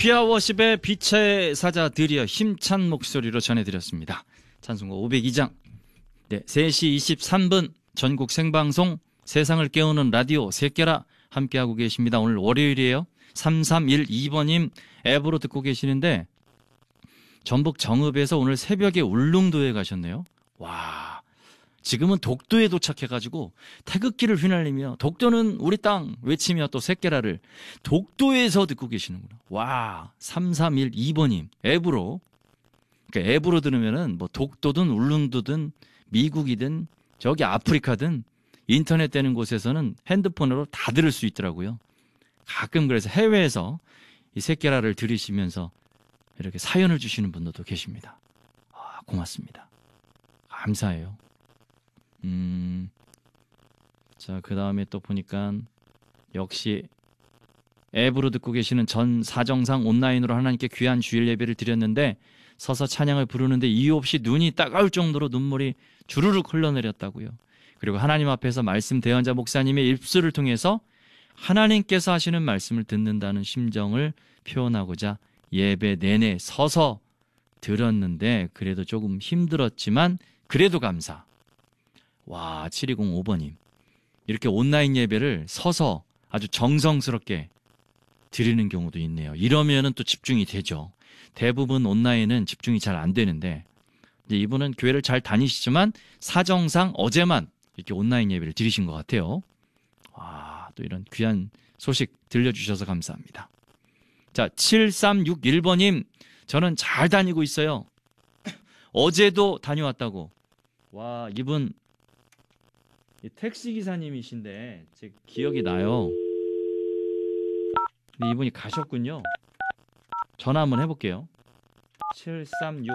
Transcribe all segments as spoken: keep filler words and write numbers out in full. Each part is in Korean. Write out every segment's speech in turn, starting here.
피아워십의 빛의 사자 드디어 힘찬 목소리로 전해드렸습니다. 찬송가 오백이 장. 네, 세 시 이십삼 분 전국 생방송 세상을 깨우는 라디오 새끼라 함께하고 계십니다. 오늘 월요일이에요. 삼삼일이 번님 앱으로 듣고 계시는데 전북 정읍에서 오늘 새벽에 울릉도에 가셨네요. 와, 지금은 독도에 도착해가지고 태극기를 휘날리며 독도는 우리 땅 외치며 또 새끼라를 독도에서 듣고 계시는구나. 와, 삼삼일이 번님 앱으로, 그러니까 앱으로 들으면은 뭐 독도든 울릉도든 미국이든 저기 아프리카든 인터넷 되는 곳에서는 핸드폰으로 다 들을 수 있더라고요. 가끔 그래서 해외에서 이 새끼라를 들으시면서 이렇게 사연을 주시는 분들도 계십니다. 아, 고맙습니다. 감사해요. 음, 자, 그 다음에 또 보니까 역시 앱으로 듣고 계시는 전 사정상 온라인으로 하나님께 귀한 주일 예배를 드렸는데 서서 찬양을 부르는데 이유 없이 눈이 따가울 정도로 눈물이 주르륵 흘러내렸다고요. 그리고 하나님 앞에서 말씀 대언자 목사님의 입술을 통해서 하나님께서 하시는 말씀을 듣는다는 심정을 표현하고자 예배 내내 서서 들었는데 그래도 조금 힘들었지만 그래도 감사. 와, 칠이공오 번님 이렇게 온라인 예배를 서서 아주 정성스럽게 드리는 경우도 있네요. 이러면은 또 집중이 되죠. 대부분 온라인은 집중이 잘 안 되는데 이제 이분은 교회를 잘 다니시지만 사정상 어제만 이렇게 온라인 예배를 드리신 것 같아요. 와, 또 이런 귀한 소식 들려주셔서 감사합니다. 자, 칠삼육일 번님 저는 잘 다니고 있어요. 어제도 다녀왔다고. 와, 이분 택시기사님이신데 제 기억이 나요. 근데 이분이 가셨군요. 전화 한번 해볼게요. 칠삼육일.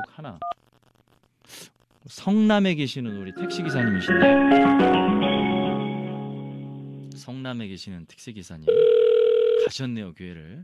성남에 계시는 우리 택시기사님이신데 성남에 계시는 택시기사님 가셨네요, 교회를.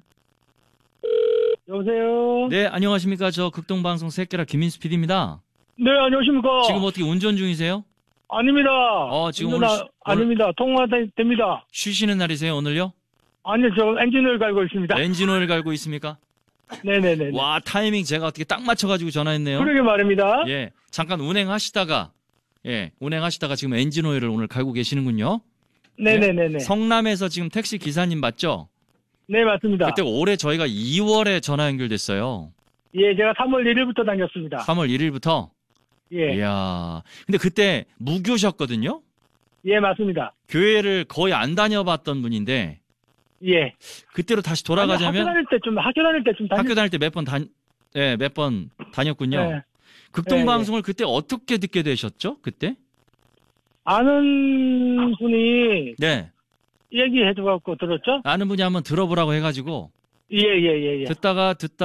여보세요. 네, 안녕하십니까. 저 극동방송 새끼라 김인수 피디입니다. 네, 안녕하십니까. 지금 어떻게 운전 중이세요? 아닙니다. 어, 지금 오늘 오늘, 아, 아닙니다. 통화 됩니다. 쉬시는 날이세요, 오늘요? 아니요, 저 엔진을 갈고 있습니다. 엔진오일 갈고 있습니까? 네네네. 와, 타이밍 제가 어떻게 딱 맞춰가지고 전화했네요. 그러게 말입니다. 예, 잠깐 운행하시다가, 예, 운행하시다가 지금 엔진오일을 오늘 갈고 계시는군요. 네네네네. 네? 성남에서 지금 택시 기사님 맞죠? 네, 맞습니다. 그때 올해 저희가 이월에 전화 연결됐어요. 예, 제가 삼월 일일부터 다녔습니다. 삼월 일일부터? 예. 이야, 근데 그때 무교셨거든요? 예, 맞습니다. 교회를 거의 안 다녀봤던 분인데, 예. 그때로 다시 돌아가자면 아니, 학교 다닐 때 좀, 학교 다닐 때 좀 다녔... 학교 다닐 때 몇 번 다, 예, 몇 번 다녔군요. 네. 극동방송을 예, 예. 그때 어떻게 듣게 되셨죠? 그때? 아는 분이 네. 얘기해줘갖고 들었죠? 아는 분이 한번 들어보라고 해가지고 예, 예, 예, 예. 듣다가 듣다